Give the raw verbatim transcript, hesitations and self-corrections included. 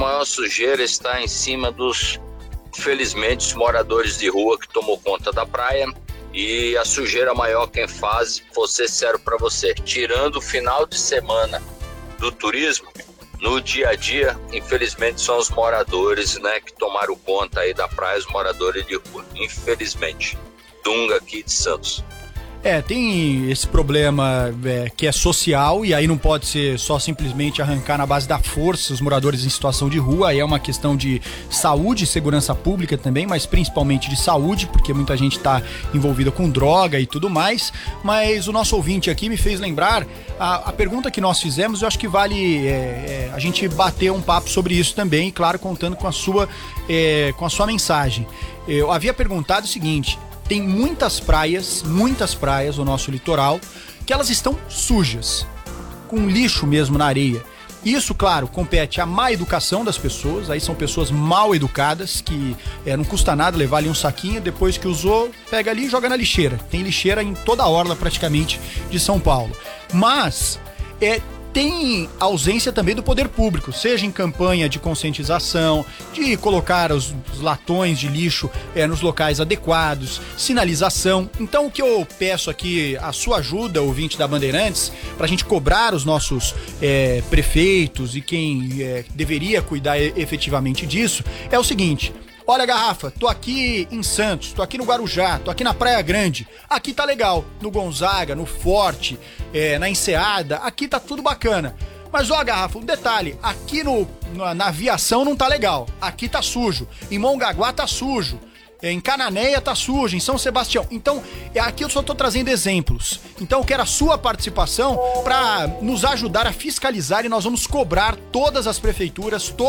maior sujeira está em cima dos, felizmente, os moradores de rua que tomou conta da praia. E a sujeira maior quem faz, vou ser sério para você, tirando o final de semana do turismo, no dia a dia, infelizmente, são os moradores, né, que tomaram conta aí da praia, os moradores de rua, infelizmente. Dunga aqui de Santos. É, tem esse problema é, que é social, e aí não pode ser só simplesmente arrancar na base da força os moradores em situação de rua. Aí é uma questão de saúde e segurança pública também, mas principalmente de saúde, porque muita gente está envolvida com droga e tudo mais. Mas o nosso ouvinte aqui me fez lembrar a, a pergunta que nós fizemos. Eu acho que vale é, é, a gente bater um papo sobre isso também, claro, contando com a sua, é, com a sua mensagem. Eu havia perguntado o seguinte: tem muitas praias, muitas praias no nosso litoral, que elas estão sujas, com lixo mesmo na areia. Isso, claro, compete à má educação das pessoas. Aí são pessoas mal educadas, que é, não custa nada levar ali um saquinho, depois que usou, pega ali e joga na lixeira. Tem lixeira em toda a orla praticamente de São Paulo. Mas é... tem ausência também do poder público, seja em campanha de conscientização, de colocar os, os latões de lixo é, nos locais adequados, sinalização. Então o que eu peço aqui, a sua ajuda, ouvinte da Bandeirantes, para a gente cobrar os nossos é, prefeitos e quem é, deveria cuidar efetivamente disso, é o seguinte: olha, Garrafa, tô aqui em Santos, tô aqui no Guarujá, tô aqui na Praia Grande. Aqui tá legal, no Gonzaga, no Forte, é, na Enseada, aqui tá tudo bacana. Mas ó, Garrafa, um detalhe, aqui no, na, na aviação não tá legal, aqui tá sujo, em Mongaguá tá sujo, em Cananéia tá sujo, em São Sebastião. Então, aqui eu só tô trazendo exemplos. Então eu quero a sua participação para nos ajudar a fiscalizar, e nós vamos cobrar todas as prefeituras,